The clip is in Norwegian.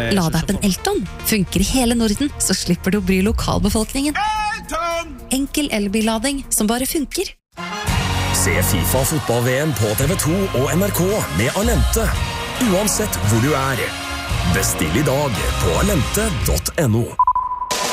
Ladeappen Elton funker i hele Norden, så slipper du å bry lokalbefolkningen. Enkel elbillading som bare funker. Se FIFA fotball-VM på TV2 og NRK med Alente. Uansett hvor du er. Bestill i dag på alente.no.